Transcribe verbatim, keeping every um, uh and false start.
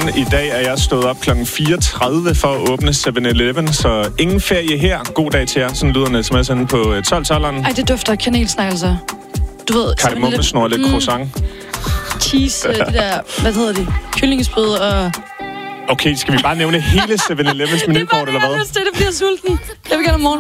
Godmorgen. I dag er jeg stået op klokken fire tredive for at åbne seven eleven, så ingen ferie her. God dag til jer. Sådan lyder en sms inde på tolv tolveren. Ej, det dufter kanelsnegl, så. Du ved... Kardemommesnor, lidt croissant. Cheese, det der, hvad hedder det? Kyllingesprød og... Okay, skal vi bare nævne hele seven elevens menukort, eller hvad? Det er bare det, det bliver sulten. Jeg vil gerne om morgen.